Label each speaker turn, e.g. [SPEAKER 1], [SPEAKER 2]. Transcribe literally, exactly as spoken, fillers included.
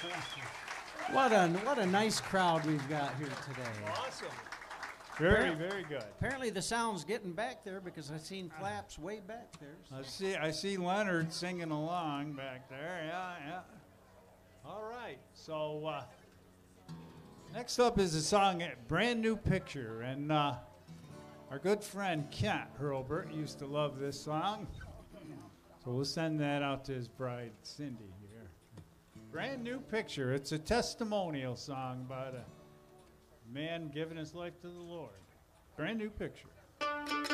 [SPEAKER 1] What a what a nice crowd we've got here today.
[SPEAKER 2] Awesome. Very, very good.
[SPEAKER 1] Apparently the sound's getting back there because I've seen claps way back there. So.
[SPEAKER 2] I see I see Leonard singing along back there. Yeah, yeah. All right. So uh, next up is a song, Brand New Picture. And uh, our good friend Kent Hurlbert used to love this song. So we'll send that out to his bride, Cindy, here. Brand New Picture. It's a testimonial song about a man giving his life to the Lord. Brand New Picture.